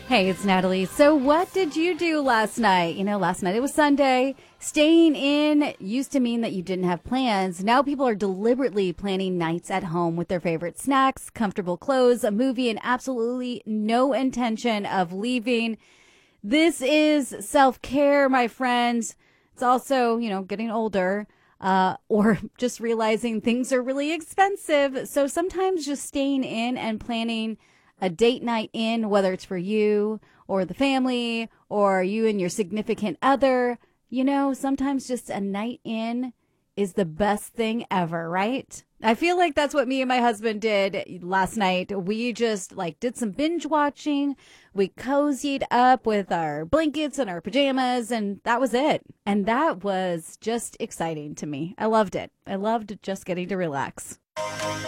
Hey, it's Natalie. So what did you do last night? Last night it was Sunday. Staying in used to mean that you didn't have plans. Now people are deliberately planning nights at home with their favorite snacks, comfortable clothes, a movie, and absolutely no intention of leaving. This is self-care, my friends. It's also, getting older. Or just realizing things are really expensive. So sometimes just staying in and planning a date night in, whether it's for you or the family or you and your significant other, sometimes just a night in is the best thing ever, right? I feel like that's what me and my husband did last night. We just did some binge watching. We cozied up with our blankets and our pajamas, and that was it. And that was just exciting to me. I loved it. I loved just getting to relax.